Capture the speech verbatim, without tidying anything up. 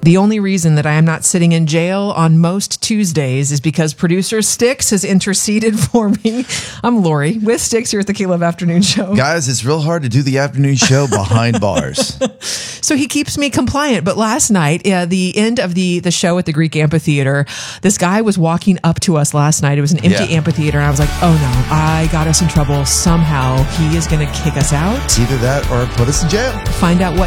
The only reason that I am not sitting in jail on most Tuesdays is because producer Styx has interceded for me. I'm Lori with Styx here at the K-Love Afternoon Show. Guys, it's real hard to do the afternoon show behind bars. So he keeps me compliant. But last night, uh, the end of the, the show at the Greek Amphitheater, this guy was walking up to us last night. It was an empty Yeah. amphitheater. And I was like, oh no, I got us in trouble. Somehow he is going to kick us out. Either that or put us in jail. Find out what